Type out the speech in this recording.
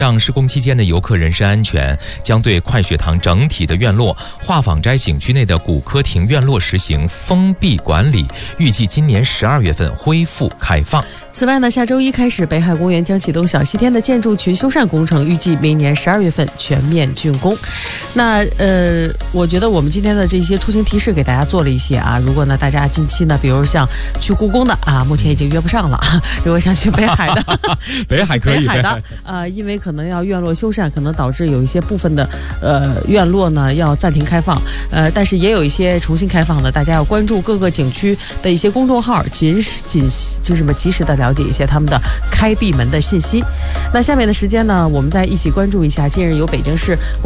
让施工期间的游客人身安全，将对快雪堂整体的院落、画舫斋景区内的古柯亭院落实行封闭管理，预计今年12月份恢复开放。 此外呢，下周一开始，北海公园将启动小西天的建筑群修缮工程，预计明年12月份全面竣工。那我觉得我们今天的这些出行提示给大家做了一些啊。如果呢大家近期呢，比如像去故宫的啊，目前已经约不上了。如果想去北海的， 北海可以， 北海的因为可能要院落修缮，可能导致有一些部分的院落呢要暂停开放，但是也有一些重新开放的，大家要关注各个景区的一些公众号，及时的了解一些他们的开闭门的信息。那下面的时间呢，我们再一起关注一下近日由北京市